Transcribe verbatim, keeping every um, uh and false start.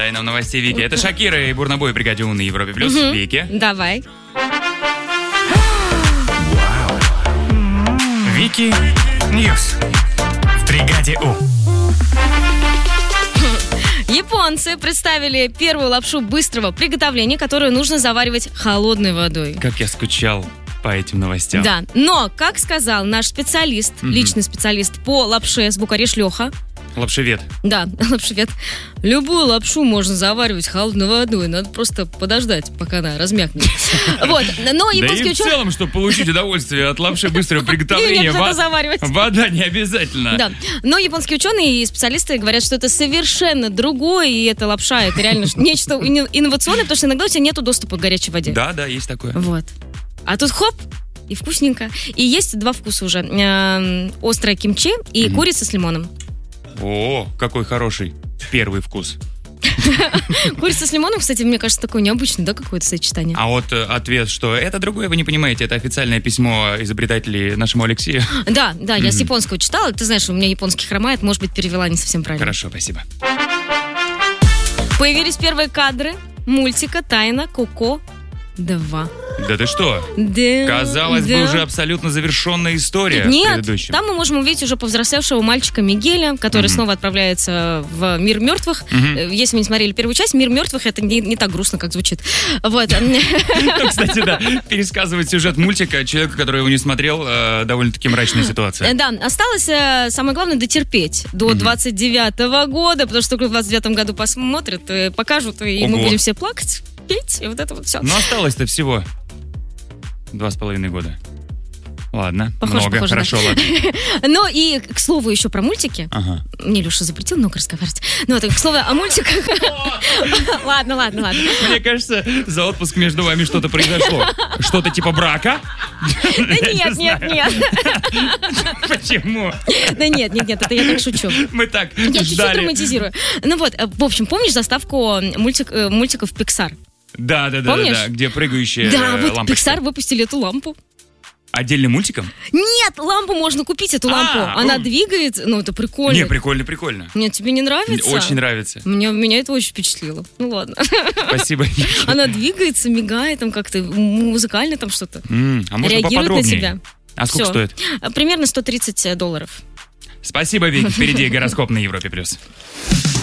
Дай нам новостей, Вики. Это Шакира и Бурна Бой в бригаде У на Европе плюс. Мгм. Вики. Давай. Вики Ньюс в бригаде У. Японцы представили первую лапшу быстрого приготовления, которую нужно заваривать холодной водой. Как я скучал по этим новостям. Да, но, как сказал наш специалист, Мгм. личный специалист по лапше с Букареш Леха, Лапшевед. да, лапшевед, любую лапшу можно заваривать холодной водой, надо просто подождать, пока она размякнет. Вот, но Да и японские в ученые... целом, чтобы получить удовольствие от лапши быстрого Ее приготовления, не обязательно во- заваривать. вода не обязательно. Да, но японские ученые и специалисты говорят, что это совершенно другое, и эта лапша, это реально нечто ин- инновационное, потому что иногда у тебя нету доступа к горячей воде. Да, да, есть такое. Вот. А тут хоп, и вкусненько. И есть два вкуса уже. Эм, Острое кимчи и Мгм. курица с лимоном. О, какой хороший первый вкус. Курица с лимоном, кстати, мне кажется, такое необычное, да, какое-то сочетание. А вот э, ответ, что это другое, вы не понимаете, это официальное письмо изобретателей нашему Алексею. Да, да, я с Мгм. японского читала. Ты знаешь, у меня японский хромает, может быть, перевела не совсем правильно. Хорошо, спасибо. Появились первые кадры мультика «Тайна Коко два». Да ты что? Да, Казалось бы, да. уже абсолютно завершенная история Нет, предыдущая. там мы можем увидеть уже повзрослевшего мальчика Мигеля, который Мгм. снова отправляется в мир мертвых. Мгм. Э, Если вы не смотрели первую часть, мир мертвых это не, не так грустно, как звучит. Вот. Ну, кстати, да, пересказывать сюжет мультика человеку, который его не смотрел, э, довольно-таки мрачная Э, ситуация. Да, осталось э, самое главное дотерпеть до Мгм. двадцать девятого года, потому что только в двадцать девятом году посмотрят, э, покажут, и мы Ого. будем все плакать, петь, и вот это вот все. Но осталось-то всего два с половиной года. Ладно, Похоже, много, похоже, да. хорошо, ладно. Ну и, к слову, еще про мультики. Ага. Мне Леша запретил много разговаривать. Ну, это, к слову, о мультиках. Ладно, ладно, ладно. Мне кажется, за отпуск между вами что-то произошло. Что-то типа брака? Да нет, нет, нет. Почему? Да нет, нет, нет, это я так шучу. Мы так Я чуть-чуть ждали. романтизирую. Ну вот, э, в общем, помнишь заставку мультик, э, мультиков Pixar? Да, да, да, да, Помнишь? да, где прыгающая Да, э, вот лампочка. Pixar выпустили эту лампу. Отдельным мультиком? Нет, лампу можно купить, эту лампу. А, Она м. двигается. Ну, это прикольно. Не, прикольно, прикольно. Нет, тебе не нравится? Очень нравится. Меня, меня это очень впечатлило. Ну ладно. Спасибо. Она двигается, мигает, там как-то музыкально там что-то. М, А можно Реагирует на поподробнее? тебя. А сколько Всё. стоит? А, Примерно сто тридцать долларов. Спасибо, Вики. Впереди гороскоп на Европе+. плюс.